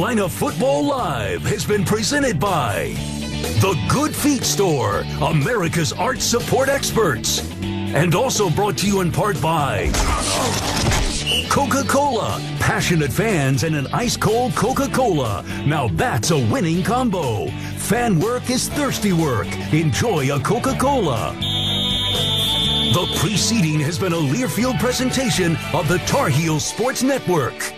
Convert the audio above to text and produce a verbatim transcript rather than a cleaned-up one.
Carolina Football Live has been presented by The Good Feet Store, America's art support experts. And also brought to you in part by Coca-Cola, passionate fans and an ice-cold Coca-Cola. Now that's a winning combo. Fan work is thirsty work. Enjoy a Coca-Cola. The preceding has been a Learfield presentation of the Tar Heels Sports Network.